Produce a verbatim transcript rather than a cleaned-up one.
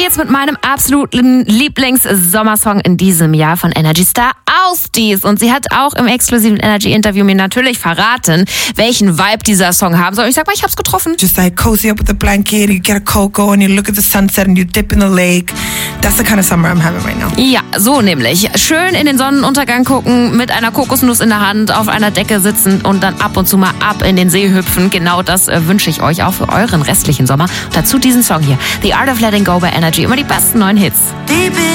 geht's mit meinem absoluten Lieblings-Sommersong in diesem Jahr von Energy Star Ausdies. Und sie hat auch im exklusiven Energy-Interview mir natürlich verraten, welchen Vibe dieser Song haben soll. Und ich sag mal, ich hab's getroffen. Just like cozy up with a blanket, you get a cocoa and you look at the sunset and you dip in the lake. That's the kind of summer I'm having right now. Ja, so nämlich. Schön in den Sonnenuntergang gucken, mit einer Kokosnuss in der Hand, auf einer Decke sitzen und dann ab und zu mal ab in den See hüpfen. Genau das äh, wünsche ich euch auch für euren restlichen Sommer. Und dazu diesen Song hier. The Art of Letting Go bei Energy. Immer die besten neuen Hits. Deep in